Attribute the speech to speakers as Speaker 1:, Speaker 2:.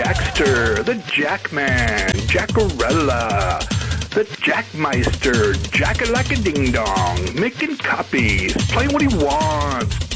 Speaker 1: Jackster, the Jackman, Jackarella, the Jackmeister, Jack-a-lack-a-ding-dong, making copies, playing what he wants,